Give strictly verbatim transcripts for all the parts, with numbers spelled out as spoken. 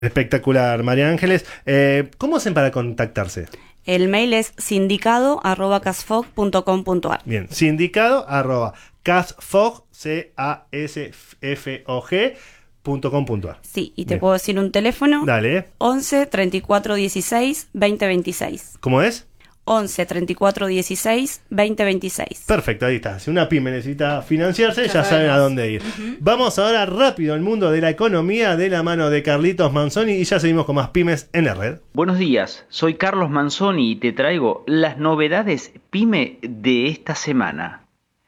Espectacular, María Ángeles. Eh, ¿Cómo hacen para contactarse? El mail es sindicado arroba casfog punto com punto ar. Bien, sindicado arroba casfog, C A S F O G, punto com punto ar. Sí, y te Bien. puedo decir un teléfono. Dale. once, treinta y cuatro, dieciséis, veinte, veintiséis. ¿Cómo es? once, treinta y cuatro, dieciséis, veinte, veintiséis. Perfecto, ahí está. Si una pyme necesita financiarse, ya, Ya saben a sabemos. dónde ir. Uh-huh. Vamos ahora rápido al mundo de la economía de la mano de Carlitos Manzoni y ya seguimos con más pymes en la red. Buenos días, soy Carlos Manzoni y te traigo las novedades pyme de esta semana.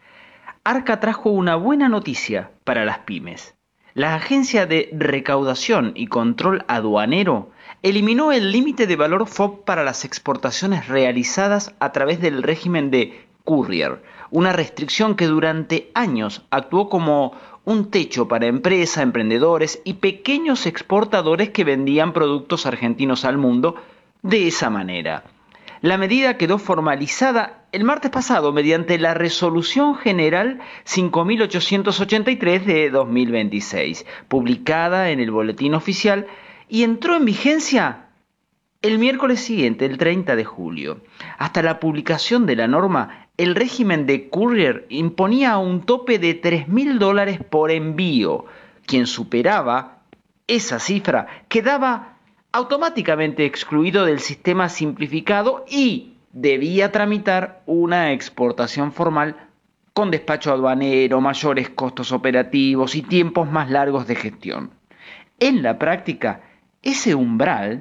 Arca trajo una buena noticia para las pymes. La Agencia de Recaudación y Control Aduanero eliminó el límite de valor F O B para las exportaciones realizadas a través del régimen de Courier, una restricción que durante años actuó como un techo para empresas, emprendedores y pequeños exportadores que vendían productos argentinos al mundo de esa manera. La medida quedó formalizada el martes pasado mediante la Resolución General cinco mil ochocientos ochenta y tres de dos mil veintiséis, publicada en el Boletín Oficial y entró en vigencia el miércoles siguiente, el treinta de julio. Hasta la publicación de la norma, el régimen de Courier imponía un tope de tres mil dólares por envío. Quien superaba esa cifra quedaba automáticamente excluido del sistema simplificado y debía tramitar una exportación formal con despacho aduanero, mayores costos operativos y tiempos más largos de gestión. En la práctica, ese umbral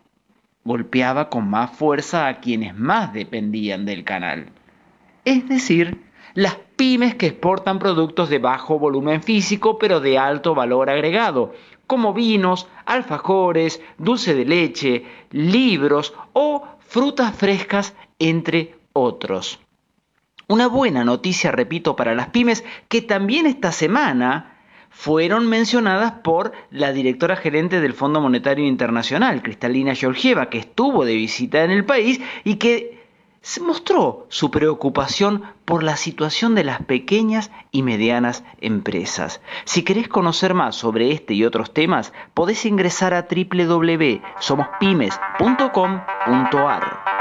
golpeaba con más fuerza a quienes más dependían del canal, es decir, las pymes que exportan productos de bajo volumen físico pero de alto valor agregado, como vinos, alfajores, dulce de leche, libros o frutas frescas, entre otros. Una buena noticia, repito, para las pymes que también esta semana fueron mencionadas por la directora gerente del Fondo Monetario Internacional, Kristalina Georgieva, que estuvo de visita en el país y que se mostró su preocupación por la situación de las pequeñas y medianas empresas. Si querés conocer más sobre este y otros temas, podés ingresar a doble u doble u doble u punto somos pymes punto com punto ar.